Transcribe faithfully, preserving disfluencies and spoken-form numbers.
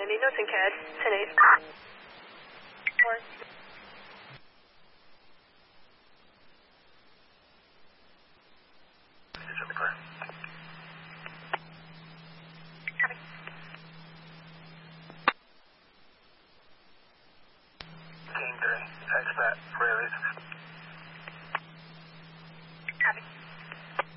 seventy, notes and C A D, ten eight. Four. It's in the clear. Copy. Team three, expat, release.